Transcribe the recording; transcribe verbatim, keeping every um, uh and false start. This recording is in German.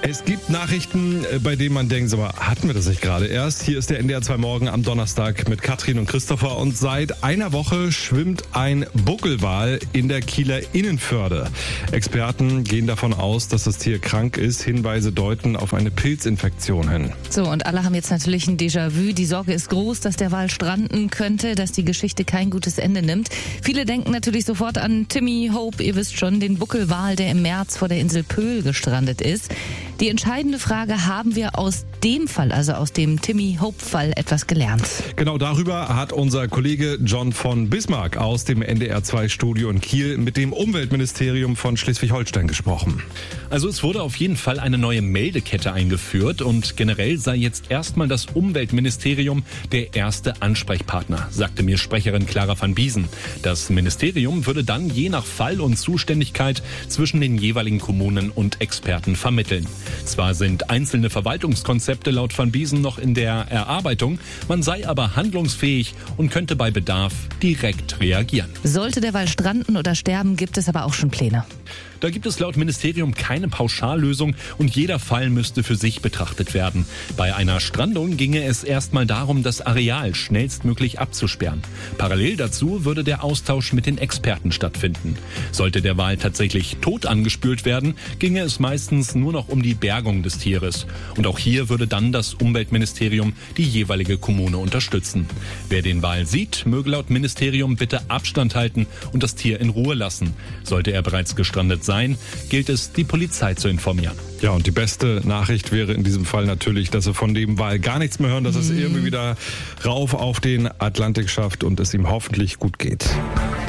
Es gibt Nachrichten, bei denen man denkt, aber hatten wir das nicht gerade erst? Hier ist der N D R zwei Morgen am Donnerstag mit Katrin und Christopher und seit einer Woche schwimmt ein Buckelwal in der Kieler Innenförde. Experten gehen davon aus, dass das Tier krank ist. Hinweise deuten auf eine Pilzinfektion hin. So, und alle haben jetzt natürlich ein Déjà-vu. Die Sorge ist groß, dass der Wal stranden könnte, dass die Geschichte kein gutes Ende nimmt. Viele denken natürlich sofort an Timmy Hope, ihr wisst schon, den Buckelwal, der im März vor der Insel Pöhl gestrandet ist. Die entscheidende Frage, haben wir aus dem Fall, also aus dem Timmy Hope-Fall, etwas gelernt? Genau darüber hat unser Kollege John von Bismarck aus dem N D R zwei Studio in Kiel mit dem Umweltministerium von Schleswig-Holstein gesprochen. Also es wurde auf jeden Fall eine neue Meldekette eingeführt und generell sei jetzt erstmal das Umweltministerium der erste Ansprechpartner, sagte mir Sprecherin Clara van Biesen. Das Ministerium würde dann je nach Fall und Zuständigkeit zwischen den jeweiligen Kommunen und Experten vermitteln. Zwar sind einzelne Verwaltungskonzepte laut van Biesen noch in der Erarbeitung, man sei aber handlungsfähig und könnte bei Bedarf direkt reagieren. Sollte der Wal stranden oder sterben, gibt es aber auch schon Pläne. Da gibt es laut Ministerium keine Pauschallösung und jeder Fall müsste für sich betrachtet werden. Bei einer Strandung ginge es erstmal darum, das Areal schnellstmöglich abzusperren. Parallel dazu würde der Austausch mit den Experten stattfinden. Sollte der Wal tatsächlich tot angespült werden, ginge es meistens nur noch um die Bergung des Tieres. Und auch hier würde dann das Umweltministerium die jeweilige Kommune unterstützen. Wer den Wal sieht, möge laut Ministerium bitte Abstand halten und das Tier in Ruhe lassen. Sollte er bereits gestrandet sein, gilt es, die Polizei zu informieren. Ja, und die beste Nachricht wäre in diesem Fall natürlich, dass wir von dem Wal gar nichts mehr hören, dass es irgendwie wieder rauf auf den Atlantik schafft und es ihm hoffentlich gut geht.